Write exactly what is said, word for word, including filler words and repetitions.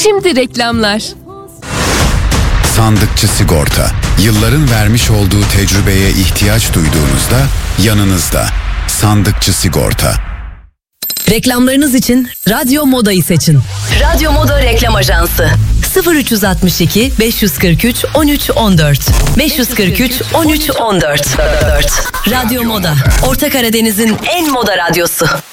Şimdi reklamlar. Sandıkçı Sigorta. Yılların vermiş olduğu tecrübeye ihtiyaç duyduğunuzda yanınızda. Sandıkçı Sigorta. Reklamlarınız için Radyo Moda'yı seçin. Radyo Moda Reklam Ajansı sıfır üç altı iki beş kırk üç on üç on dört beş kırk üç on üç on dört. Radyo Moda, Orta Karadeniz'in en moda radyosu.